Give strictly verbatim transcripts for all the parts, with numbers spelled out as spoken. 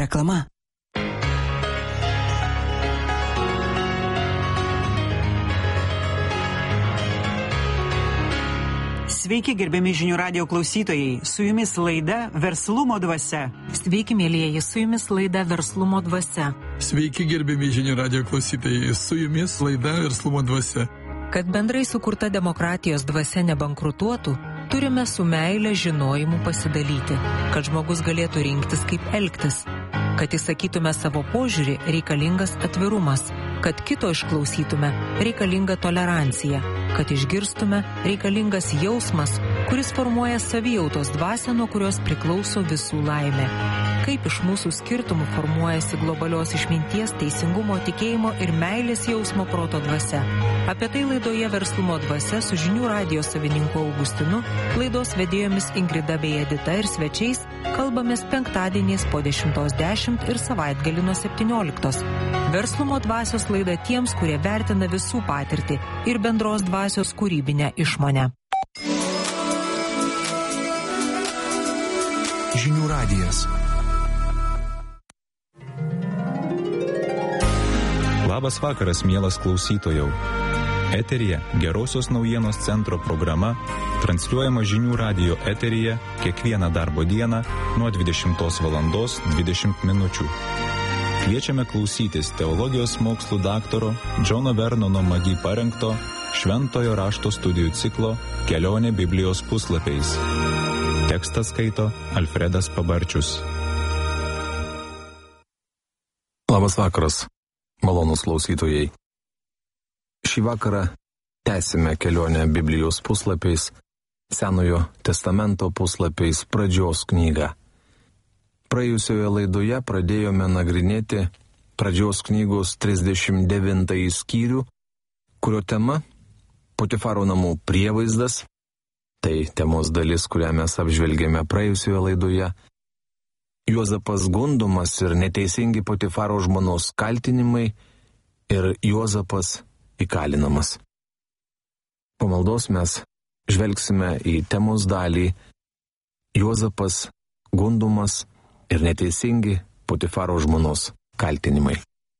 Reklama. Sveiki, gerbiami žinių radijo klausytojai. Su jumis laida Verslumo dvasia. Sveiki, mėlyjeji, su jumis laida Verslumo dvasia. Sveiki, gerbiami žinių radijo klausytojai. Su jumis laida Verslumo dvasia. Kad bendrai sukurta demokratijos dvasia nebankrutuotų, turime su meile žinojimu pasidalyti, kad žmogus galėtų rinktis, kaip elgtis. Kad įsakytume savo požiūrį, reikalingas atvirumas. Kad kito išklausytume, reikalinga tolerancija. Kad išgirstume, reikalingas jausmas, kuris formuoja savijautos dvasią, nuo kurios priklauso visų laimė. Kaip iš mūsų skirtumų formuojasi globalios išminties, teisingumo, tikėjimo ir meilės jausmo proto dvasia. Apie tai laidoje Verslumo dvasia su žinių radijo savininku Augustinu, laidos vedėjomis Ingrida bei Edita ir svečiais kalbamės penktadieniais po dešimtos dešimt ir savaitgalį nuo septynioliktos. Verslumo dvasios laida tiems, kurie vertina visų patirtį ir bendros dvasios kūrybinę išmonę. Žinių radijas. Labas vakaras, mielas klausytojau. Eteryje Gerosios naujienos centro programa, transliuojama žinių radijo eteryje kiekvieną darbo dieną nuo dvidešimtos valandos dvidešimt minučių. Kviečiame klausytis teologijos mokslų daktaro Džono Vernono Magi parengto Šventojo rašto studijų ciklo Kelionė Biblijos puslapiais. Tekstą skaito Alfredas Pabarčius. Labas vakaras, malonūs klausytojai. Šį vakarą tęsime kelionę Biblijos puslapiais, Senojo testamento puslapiais Pradžios knygą. Praėjusioje laidoje pradėjome nagrinėti Pradžios knygos trisdešimt devintąjį skyrių, kurio tema Potifaro namų prievaizdas. Tai temos dalis, kurią mes apžvelgėme praėjusioje laidoje. Juozapas gundomas ir neteisingi Potifaro žmonos kaltinimai ir Juozapas įkalinamas. Po maldos mes žvelgsime į temos dalį Juozapas gundomas ir neteisingi Potifaro žmonos kaltinimai.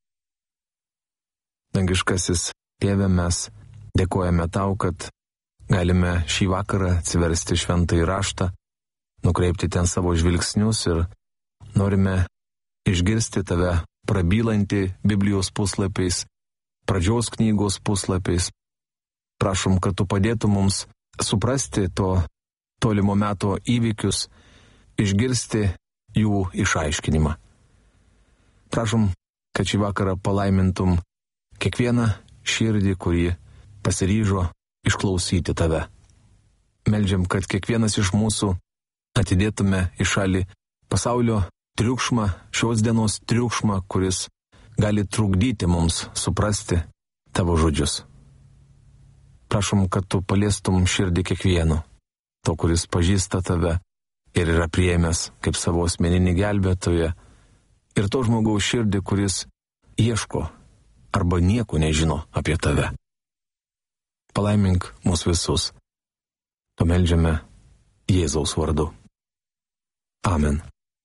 Dangiškasis Tėve, mes dėkojame Tau, kad galime šį vakarą atsiversti šventąjį raštą, nukreipti ten savo žvilgsnius ir norime išgirsti Tave prabylantį Biblijos puslapiais, Pradžios knygos puslapiais. Prašom, kad Tu padėtum mums suprasti to tolimo meto įvykius, išgirsti jų išaiškinimą. Prašom, kad šį vakarą palaimintum kiekvieną širdį, kuri pasiryžo išklausyti Tave. Meldžiam, kad kiekvienas iš mūsų atidėtume į šalį pasaulio triukšmą, šios dienos triukšmą, kuris gali trukdyti mums suprasti Tavo žodžius. Prašom, kad Tu paliestum širdį kiekvieno, to, kuris pažįsta Tave ir yra priėmęs kaip savo asmeninį gelbėtoją, ir to žmogaus širdį, kuris ieško arba nieko nežino apie Tave. Palaimink mus visus. Pameldžiame Jėzaus vardu. Amen.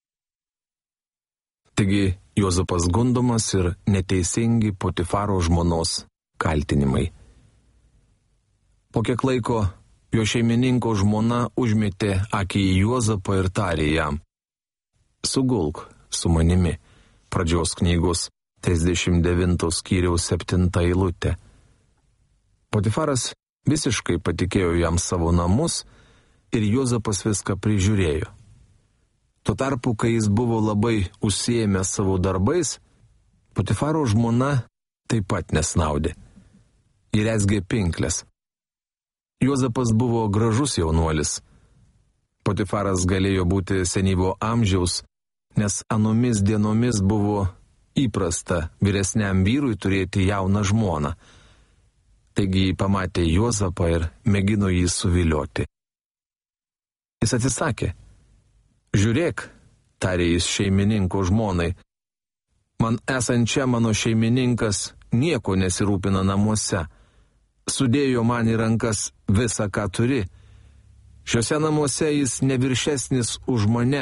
Taigi, Juozapas gundomas ir neteisingi Potifaro žmonos kaltinimai. Po kiek laiko jo šeimininko žmona užmetė akį į Juozapą ir tarė jam: Sugulk su manimi. Pradžios knygos trisdešimt devintos skyriaus septinta eilutė. Potifaras visiškai patikėjo jam savo namus ir Juozapas viską prižiūrėjo. Tuo tarpu, kai jis buvo labai užsiėmęs savo darbais, Potifaro žmona taip pat nesnaudė. Ji rezgė pinklės. Juozapas buvo gražus jaunuolis. Potifaras galėjo būti senyvo amžiaus, nes anomis dienomis buvo įprasta vyresniam vyrui turėti jauną žmoną. Taigi jį pamatė Juozapą ir mėgino jį suvilioti. Jis atsisakė. Žiūrėk, tarė jis šeimininko žmonai, man esant čia mano šeimininkas nieko nesirūpina namuose. Sudėjo man į rankas visą, ką turi. Šiuose namuose jis neviršesnis už mane,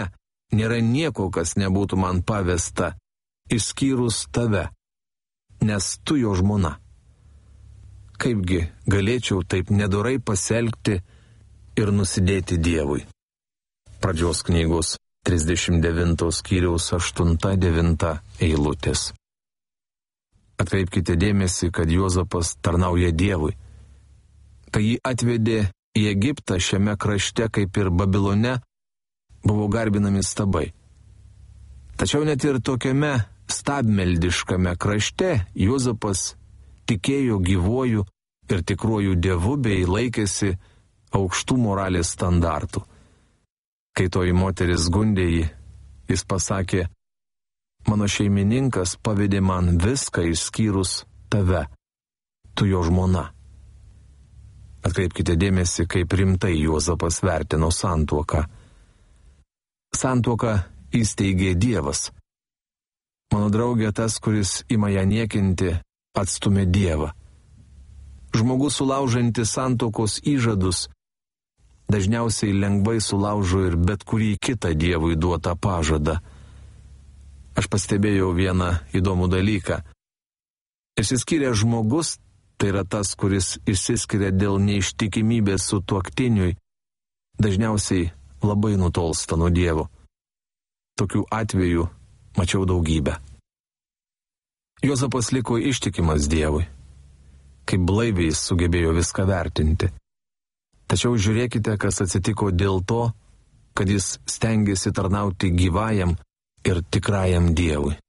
nėra nieko, kas nebūtų man pavesta, išskyrus tave, nes tu jo žmona. Kaipgi galėčiau taip nedorai pasielgti ir nusidėti Dievui? Pradžios knygos trisdešimt devintos skyriaus aštunta devinta eilutės. Atkreipkite dėmesį, kad Juozapas tarnauja Dievui. Kai jį atvedė į Egiptą, šiame krašte, kaip ir Babilone, buvo garbinami stabai. Tačiau net ir tokiame stabmeldiškame krašte Juozapas tikėjo gyvuoju ir tikruoju Dievu bei laikėsi aukštų moralės standartų. Kai toji moteris gundė jį, jis pasakė: mano šeimininkas pavedė man viską išskyrus tave, tu jo žmona. Atkreipkite dėmesį, kaip rimtai Juozapas vertino santuoką. Santuoką įsteigė Dievas. Mano draugė, tas, kuris ima ją niekinti, atstumė Dievą. Žmogus sulaužantis santuokos įžadus dažniausiai lengvai sulaužo ir bet kurį kitą Dievui duotą pažadą. Aš pastebėjau vieną įdomų dalyką. Išsiskyręs žmogus, tai yra tas, kuris išsiskiria dėl neištikimybės sutuoktiniui, dažniausiai labai nutolsta nuo Dievo. Tokių atvejų mačiau daugybę. Juozapas liko ištikimas Dievui. Kaip blaiviai jis sugebėjo viską vertinti. Tačiau žiūrėkite, kas atsitiko dėl to, kad jis stengėsi tarnauti gyvajam ir tikrajam Dievui.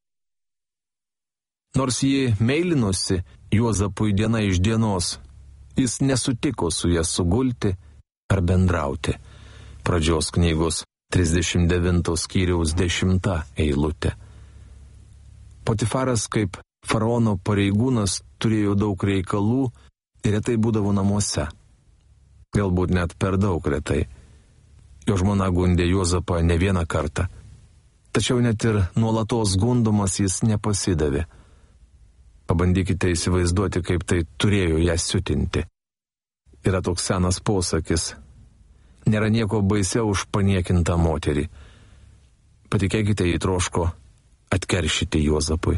Nors ji meilinosi Juozapui diena iš dienos, jis nesutiko su ja sugulti ar bendrauti. Pradžios knygos trisdešimt devintos skyriaus dešimta eilutė. Potifaras kaip faraono pareigūnas turėjo daug reikalų ir retai būdavo namuose. Galbūt net per daug retai. Jo žmona gundė Juozapą ne vieną kartą. Tačiau net ir nuolatos gundomas jis nepasidavė. Pabandykite įsivaizduoti, kaip tai turėjo ją siutinti. Yra toks senas posakis: nėra nieko baisiau už paniekintą moterį. Patikėkite, jį troško atkeršyti Juozapui.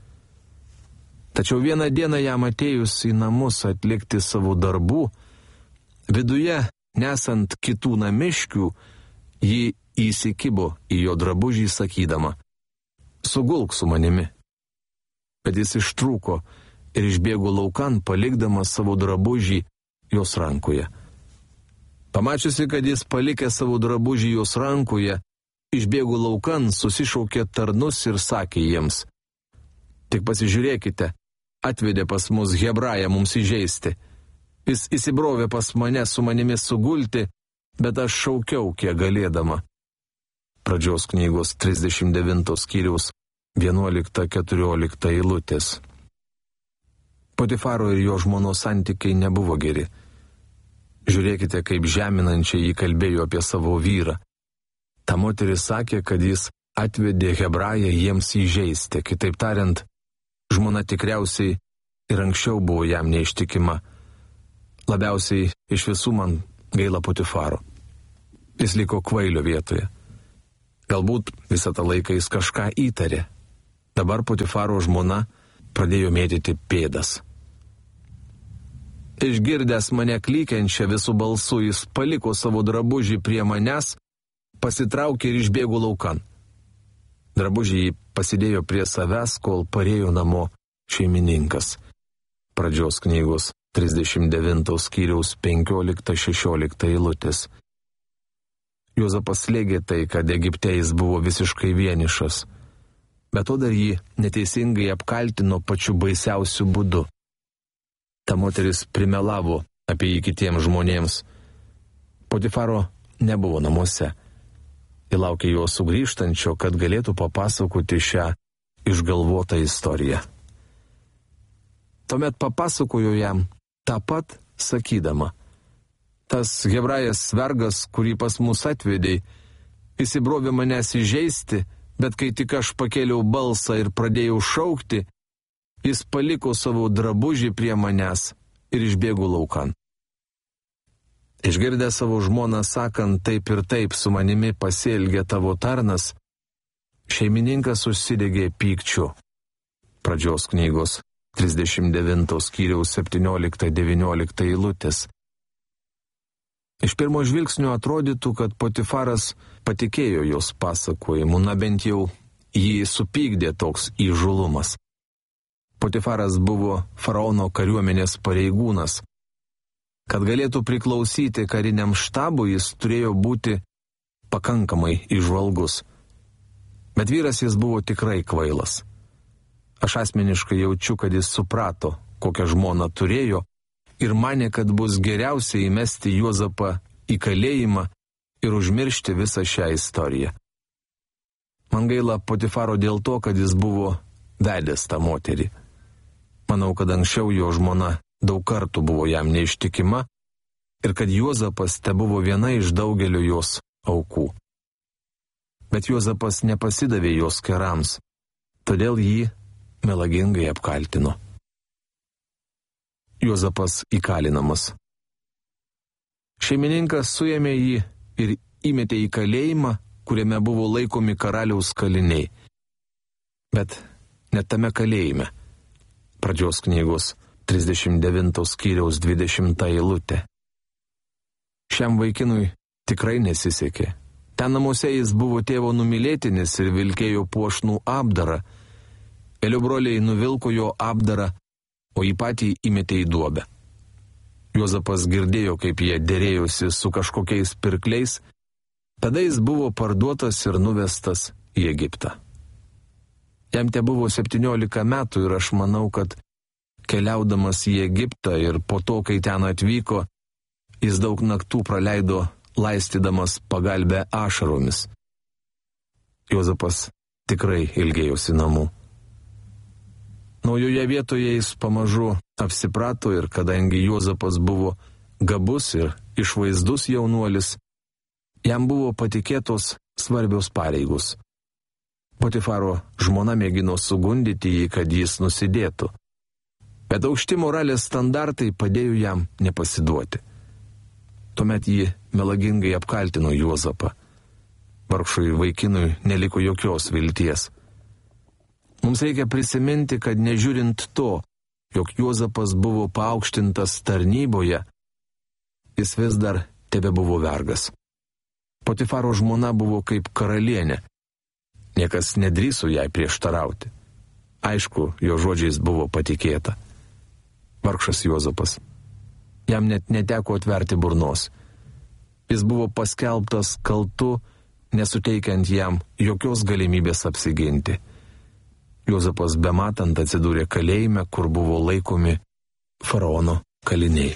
Tačiau vieną dieną jam atėjus į namus atlikti savo darbų, viduje, nesant kitų namiškių, ji įsikibo į jo drabužį sakydama: sugulk su manimi. Bet jis ištrūko ir išbėgo laukan, palikdamas savo drabužį jos rankoje. Pamačiusi, kad jis palikė savo drabužį jos rankoje, išbėgo laukan, susišaukė tarnus ir sakė jiems: tik pasižiūrėkite, atvedė pas mus hebrają mums įžeisti. Jis įsibrovė pas mane su manimi sugulti, bet aš šaukiau kiek galėdama. Pradžios knygos trisdešimt devintos skyriaus vienuolikta keturiolikta eilutės. Potifaro ir jo žmonos santykiai nebuvo geri. Žiūrėkite, kaip žeminančiai jį kalbėjo apie savo vyrą. Ta moteris sakė, kad jis atvedė hebrają jiems įžeisti. Kitaip tariant, žmona tikriausiai ir anksčiau buvo jam neištikima. Labiausiai iš visų man gaila Potifaro. Jis liko kvailio vietoje. Galbūt visą tą laiką jis kažką įtarė. Dabar Potifaro žmona pradėjo mėtyti pėdas. Išgirdęs mane klykiančią visų balsų, jis paliko savo drabužį prie manęs, pasitraukė ir išbėgo laukan. Drabužį jį pasidėjo prie savęs, kol parėjo namo šeimininkas. Pradžios knygos trisdešimt devintos skyriaus penkiolikta šešiolikta eilutės. Juozapas slėgė tai, kad Egipte jis buvo visiškai vienišas. Bet to dar jį neteisingai apkaltino pačiu baisiausiu būdu. Ta moteris primelavo apie jį kitiems žmonėms. Potifaro nebuvo namuose. Ji laukė jo sugrįžtančio, kad galėtų papasakoti šią išgalvotą istoriją. Tuomet papasakojo jam tą pat sakydama: tas hebrajas vergas, kurį pas mus atvedė, įsibrovė manęs įžeisti, bet kai tik aš pakėliau balsą ir pradėjau šaukti, jis paliko savo drabužį prie manęs ir išbėgo laukan. Išgirdęs savo žmoną sakant, taip ir taip su manimi pasielgė tavo tarnas, Šeimininkas užsidegė pykčiu. Pradžios knygos trisdešimt devintos skyriaus septyniolikta devyniolika eilutės. Iš pirmo žvilgsnio atrodytų, kad Potifaras patikėjo jos pasakojimu, na bent jau jį supykdė toks įžulumas. Potifaras buvo faraono kariuomenės pareigūnas. Kad galėtų priklausyti kariniam štabui, jis turėjo būti pakankamai įžvalgus. Bet vyras jis buvo tikrai kvailas. Aš asmeniškai jaučiu, kad jis suprato, kokią žmoną turėjo ir manė, kad bus geriausia įmesti Juozapą į kalėjimą ir užmiršti visą šią istoriją. Man gaila Potifaro dėl to, kad jis buvo vedęs tą moterį. Manau, kad anksčiau jo žmona daug kartų buvo jam neištikima ir kad Juozapas te buvo viena iš daugelio jos aukų. Bet Juozapas nepasidavė jos kerams, todėl jį melagingai apkaltino. Juozapas įkalinamas. Šeimininkas suėmė jį ir įmetė į kalėjimą, kuriame buvo laikomi karaliaus kaliniai. Bet net tame kalėjime. Pradžios knygos trisdešimt devintos skyriaus dvidešimta eilutė. Šiam vaikinui tikrai nesisekė. Ten namuose jis buvo tėvo numylėtinis ir vilkėjo puošnų apdarą. Vėliau broliai nuvilko jo apdarą, o jį patį įmetė į duobę. Juozapas girdėjo, kaip jie derėjosi su kažkokiais pirkliais, tada jis buvo parduotas ir nuvestas į Egiptą. Jam te buvo septyniolika metų ir aš manau, kad keliaudamas į Egiptą ir po to, kai ten atvyko, jis daug naktų praleido laistydamas pagalbę ašaromis. Juozapas tikrai ilgėjosi namų. Naujoje vietoje jis pamažu apsiprato ir kadangi Juozapas buvo gabus ir išvaizdus jaunuolis, jam buvo patikėtos svarbios pareigos. Potifaro žmona mėgino sugundyti jį, kad jis nusidėtų. Bet aukšti moralės standartai padėjo jam nepasiduoti. Tuomet jį melagingai apkaltino Juozapą. Vargšui vaikinui neliko jokios vilties. Mums reikia prisiminti, kad nežiūrint to, jog Juozapas buvo paaukštintas tarnyboje, jis vis dar tebe buvo vergas. Potifaro žmona buvo kaip karalienė. Niekas nedrįso jai prieštarauti. Aišku, jo žodžiais buvo patikėta. Vargšas Juozapas. Jam net neteko atverti burnos. Jis buvo paskelbtas kaltu, nesuteikiant jam jokios galimybės apsiginti. Juozapas bematant atsidūrė kalėjime, kur buvo laikomi faraono kaliniai.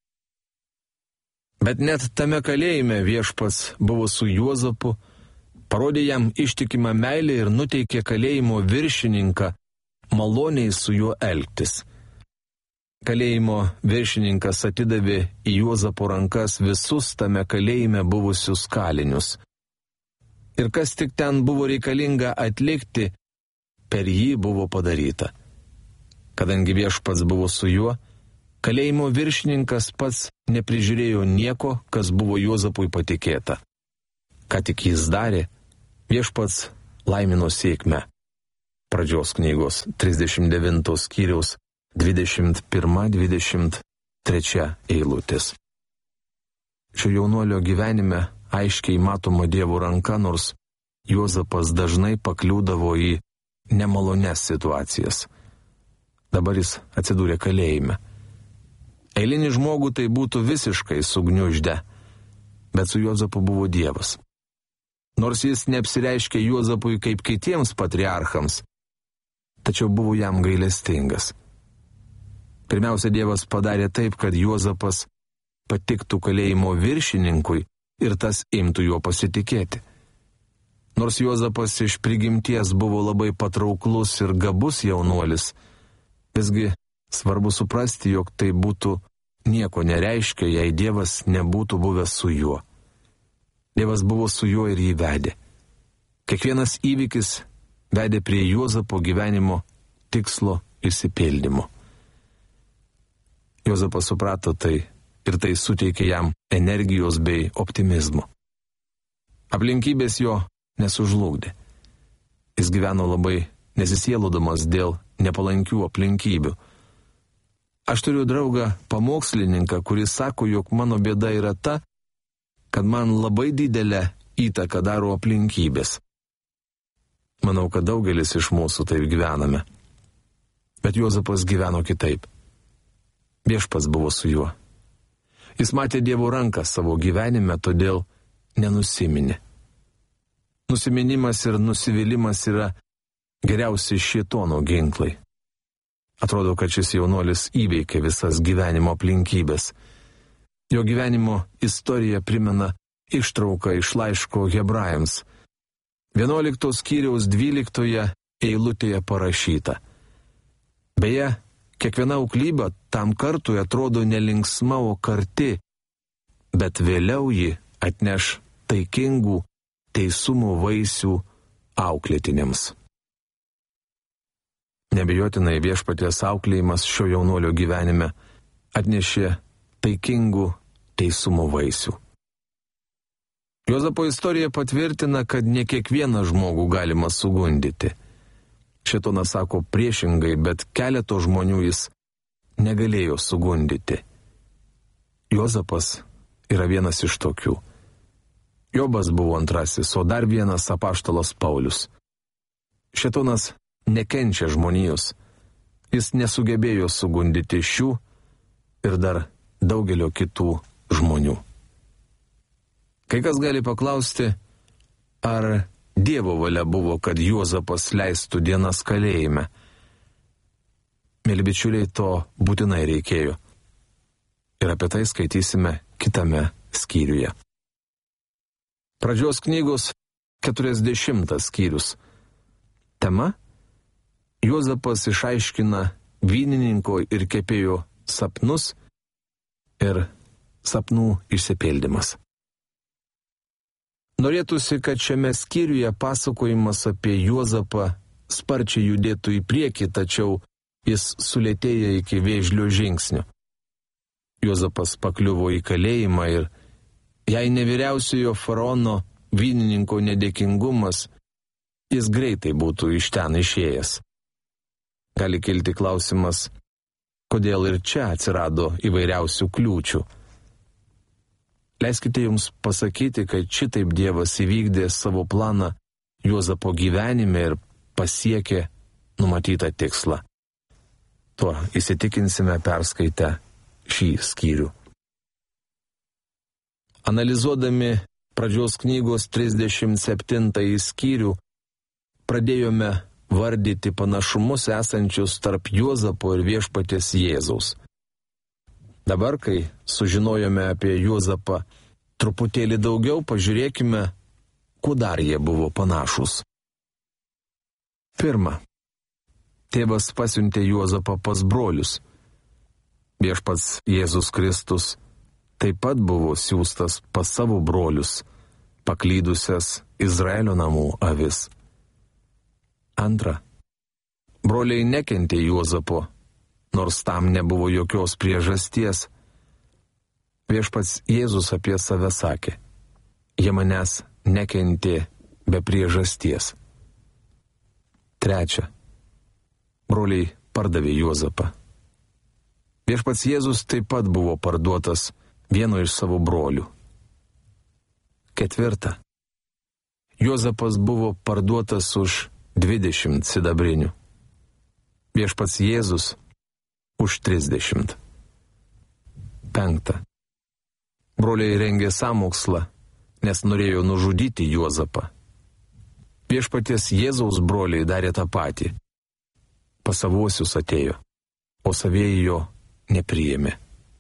Bet net tame kalėjime viešpats buvo su Juozapu, parodė jam ištikimą meilę ir nuteikė kalėjimo viršininką maloniai su juo elgtis. Kalėjimo viršininkas atidavė į Juozapo rankas visus tame kalėjime buvusius kalinius. Ir kas tik ten buvo reikalinga atlikti, per jį buvo padaryta. Kadangi viešpats buvo su juo, kalėjimo viršininkas pats neprižiūrėjo nieko, kas buvo Juozapui patikėta. Ką tik jis darė, viešpats laimino sėkmę. Pradžios knygos trisdešimt devintos skyriaus dvidešimt pirma dvidešimt trečia eilutės. Šio jaunuolio gyvenime aiškiai matoma Dievo ranka, nors Juozapas dažnai pakliūdavo į nemalones situacijas. Dabar jis atsidūrė kalėjime. Eilinį žmogų tai būtų visiškai sugniuždę, bet su Juozapu buvo Dievas. Nors jis neapsireiškė Juozapui kaip kitiems patriarchams, tačiau buvo jam gailestingas. Pirmiausia, Dievas padarė taip, kad Juozapas patiktų kalėjimo viršininkui ir tas imtų juo pasitikėti. Nors Juozapas iš prigimties buvo labai patrauklus ir gabus jaunuolis, visgi svarbu suprasti, jog tai būtų nieko nereiškia, jei Dievas nebūtų buvęs su juo. Dievas buvo su juo ir jį vedė. Kiekvienas įvykis vedė prie Juozapo gyvenimo tikslo išsipildymo. Juozapas suprato tai ir tai suteikė jam energijos bei optimizmo. Aplinkybės jo nesužlugdė. Jis gyveno labai nesisielodamas dėl nepalankių aplinkybių. Aš turiu draugą pamokslininką, kuris sako, jog mano bėda yra ta, kad man labai didelę įtaką daro aplinkybės. Manau, kad daugelis iš mūsų taip gyvename. Bet Juozapas gyveno kitaip. Viešpats buvo su juo. Jis matė Dievo ranką savo gyvenime, todėl nenusiminė. Nusiminimas ir nusivylimas yra geriausi šėtono ginklai. Atrodo, kad šis jaunuolis įveikė visas gyvenimo aplinkybės. Jo gyvenimo istorija primena ištrauką iš laiško Hebrajams. vienuoliktos skyriaus dvyliktoje eilutėje parašyta. Beje, kiekviena auklyba tam kartui atrodo nelinksma, o karti, bet vėliau ji atneš taikingų teisumo vaisių auklėtiniams. Nebejotinai viešpaties auklėjimas šio jaunuolio gyvenime atnešė taikingų teisumo vaisių. Juozapo istorija patvirtina, kad ne kiekvieną žmogų galima sugundyti. Šėtonas sako priešingai, bet keleto žmonių jis negalėjo sugundyti. Juozapas yra vienas iš tokių. Jobas buvo antrasis, o dar vienas apaštalas Paulius. Šėtonas nekenčia žmonijos. Jis nesugebėjo sugundyti šių ir dar daugelio kitų žmonių. Kai kas gali paklausti, ar Dievo valia buvo, kad Juozapas leistų dienas kalėjime. Mėly bičiuliai, to būtinai reikėjo. Ir apie tai skaitysime kitame skyriuje. Pradžios knygos keturiasdešimtas skyrius. Tema: Juozapas išaiškina vynininko ir kepėjo sapnus ir sapnų išsipildymas. Norėtųsi, kad šiame skyriuje pasakojimas apie Juozapą sparčiai judėtų į priekį, tačiau jis sulėtėja iki vėžlio žingsnio. Juozapas pakliuvo į kalėjimą ir jei ne vyriausiojo faraono vynininko nedėkingumas, jis greitai būtų iš ten išėjęs. Gali kilti klausimas, kodėl ir čia atsirado įvairiausių kliūčių. Leiskite jums pasakyti, kad šitaip Dievas įvykdė savo planą Juozapo gyvenime ir pasiekė numatytą tikslą. Tuo įsitikinsime perskaitę šį skyrių. Analizuodami pradžios knygos trisdešimt septintąjį skyrių, pradėjome vardyti panašumus esančius tarp Juozapo ir viešpaties Jėzaus. Dabar, kai sužinojome apie Juozapą truputėlį daugiau, pažiūrėkime, kuo dar jie buvo panašus. Pirma, tėvas pasiuntė Juozapą pas brolius. Viešpats Jėzus Kristus taip pat buvo siųstas pas savo brolius, paklydusias Izraelio namų avis. Antra, broliai nekentė Juozapo, nors tam nebuvo jokios priežasties. Viešpats Jėzus apie save sakė: jie manęs nekentė be priežasties. Trečia, broliai pardavė Juozapą. Viešpats Jėzus taip pat buvo parduotas vieno iš savo brolių. Ketvirta, Juozapas buvo parduotas už dvidešimt sidabrinių. Viešpats Jėzus už trisdešimt. Penkta. Broliai rengė sąmokslą, nes norėjo nužudyti Juozapą. Viešpaties Jėzaus broliai darė tą patį. Pas savuosius atėjo, o savieji jo nepriėmė.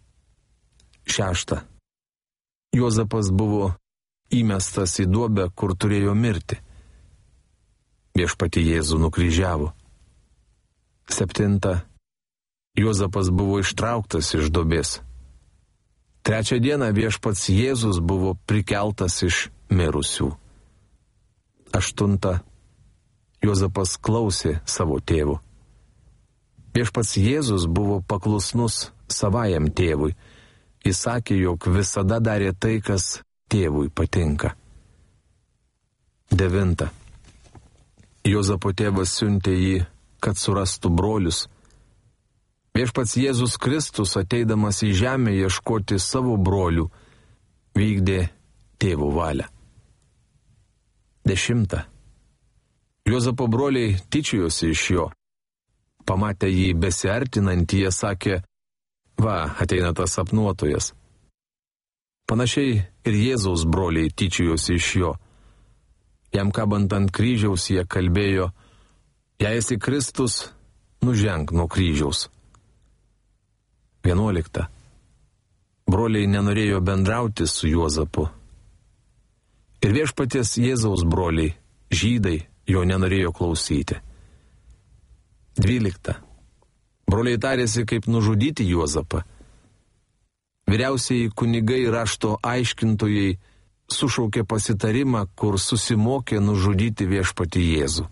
Šešta. Juozapas buvo įmestas į duobę, kur turėjo mirti. Viešpatį Jėzų nukryžiavo. Septinta. Juozapas buvo ištrauktas iš duobės. Trečią dieną viešpats Jėzus buvo prikeltas iš mirusių. Aštunta. Juozapas klausė savo tėvų. Viešpats Jėzus buvo paklusnus savajam tėvui. Jis sakė, jog visada darė tai, kas tėvui patinka. Devinta. Juozapo tėvas siuntė jį, kad surastų brolius. Viešpats Jėzus Kristus, ateidamas į žemę ieškoti savo brolių, vykdė tėvo valią. Dešimta. Juozapo broliai tyčiojosi iš jo. Pamatę jį besiartinantį, jie sakė, va, ateina tas sapnuotojas. Panašiai ir Jėzaus broliai tyčiojosi iš jo. Jam kabant ant kryžiaus jie kalbėjo, jei esi Kristus, nuženk nuo kryžiaus. Vienuolikta. Broliai nenorėjo bendrauti su Juozapu. Ir viešpaties Jėzaus broliai, žydai, jo nenorėjo klausyti. Dvylikta. Broliai tarėsi, kaip nužudyti Juozapą. Vyriausiai kunigai rašto aiškintojai sušaukė pasitarimą, kur susimokė nužudyti viešpatį Jėzų.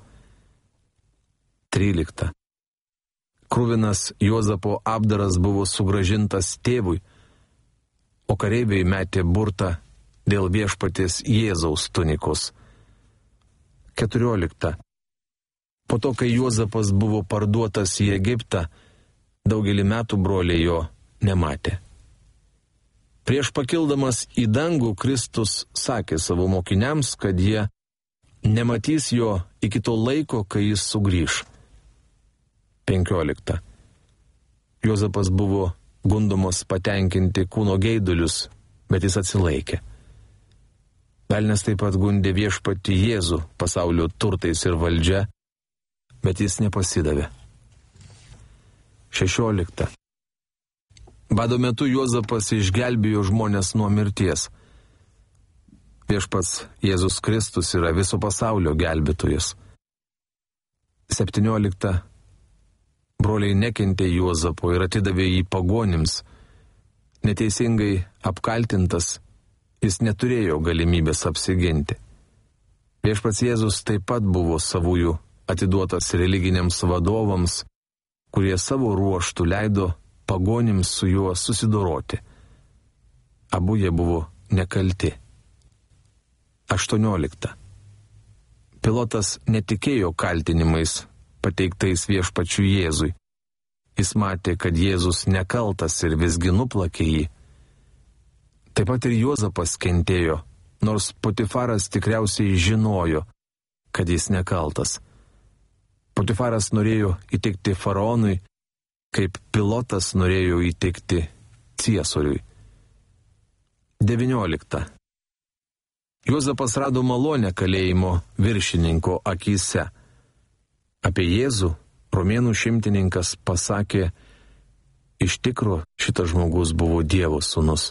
Trylikta. Kruvinas Juozapo apdaras buvo sugrąžintas tėvui, o kareiviai metė burtą dėl viešpaties Jėzaus tunikos. Keturiolikta. Po to, kai Juozapas buvo parduotas į Egiptą, daugelį metų broliai jo nematė. Prieš pakildamas į dangų Kristus sakė savo mokiniams, kad jie nematys jo iki to laiko, kai jis sugrįš. Penkiolikta. Juozapas buvo gundomas patenkinti kūno geidulius, bet jis atsilaikė. Velnias taip pat gundė viešpatį Jėzų pasaulio turtais ir valdžia, bet jis nepasidavė. Šešiolikta. Bado metu Juozapas išgelbėjo žmonės nuo mirties. Viešpats Jėzus Kristus yra viso pasaulio gelbėtojas. Septyniolikta. Broliai nekentė Juozapo ir atidavė jį pagonims. Neteisingai apkaltintas, jis neturėjo galimybės apsiginti. Viešpats Jėzus taip pat buvo savųjų atiduotas religiniams vadovams, kurie savo ruoštų leido pagonims su juo susidoroti. Abu jie buvo nekalti. Aštuoniolikta. Pilotas netikėjo kaltinimais pateiktais viešpačiu Jėzui. Jis matė, kad Jėzus nekaltas ir visgi nuplakė jį. Taip pat ir Juozapas kentėjo, nors Potifaras tikriausiai žinojo, kad jis nekaltas. Potifaras norėjo įtikti faraonui, kaip Pilotas norėjo įtikti Ciesoriui. Devyniolikta. Juozapas rado malonę kalėjimo viršininko akyse. Apie Jėzų romėnų šimtininkas pasakė, iš tikro šitas žmogus buvo Dievo sūnus.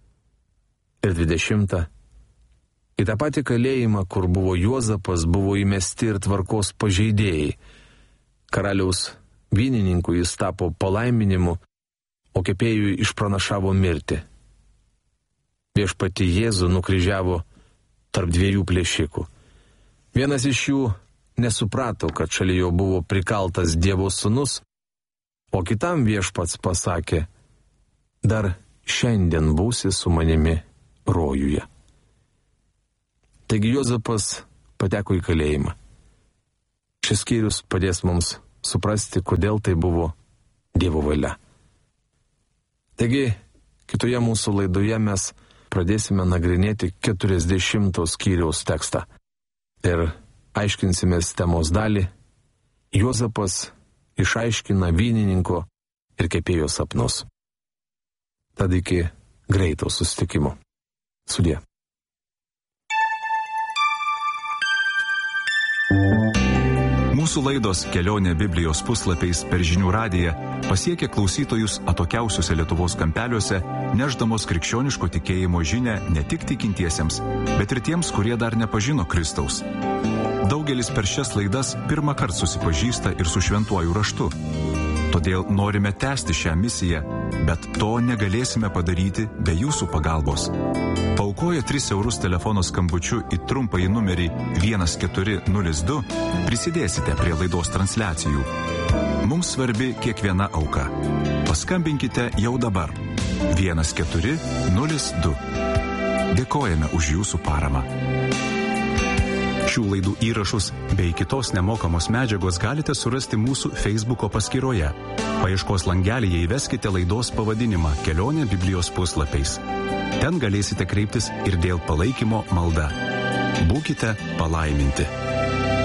Ir dvidešimta. Į tą patį kalėjimą, kur buvo Juozapas, buvo įmesti ir tvarkos pažeidėjai. Karaliaus vynininkui jis tapo palaiminimu, o kepėjui išpranašavo mirtį. Viešpatį Jėzų nukryžiavo tarp dviejų plėšikų. Vienas iš jų nesuprato, kad šalia jo buvo prikaltas Dievo sūnus, o kitam viešpats pasakė, dar šiandien būsi su manimi rojuje. Taigi Juozapas pateko į kalėjimą. Šis skyrius padės mums suprasti, kodėl tai buvo Dievo valia. Taigi, kitoje mūsų laidoje mes pradėsime nagrinėti keturiasdešimto skyriaus tekstą. Ir aiškinsimės temos dalį. Juozapas išaiškina vynininko ir kepėjo sapnus. Tad iki greito susitikimo. Sudie. Mūsų laidos Kelionė Biblijos puslapiais per Žinių radiją pasiekia klausytojus atokiausiuose Lietuvos kampeliuose, nešdamos krikščioniško tikėjimo žinią ne tik tikintiesiems, bet ir tiems, kurie dar nepažino Kristaus. Daugelis per šias laidas pirmą kartą susipažįsta ir su šventuoju raštu. Todėl norime tęsti šią misiją, bet to negalėsime padaryti be jūsų pagalbos. Paaukoję tris eurus telefono skambučiu į trumpąjį numerį vienas keturi nulis du prisidėsite prie laidos transliacijų. Mums svarbi kiekviena auka. Paskambinkite jau dabar. vienas keturi nulis du. Dėkojame už jūsų paramą. šių laidų įrašus bei kitos nemokamos medžiagos galite surasti mūsų Facebooko paskyroje. Paieškos langelyje įveskite laidos pavadinimą Kelionė Biblijos puslapiais. Ten galėsite kreiptis ir dėl palaikymo malda. Būkite palaiminti.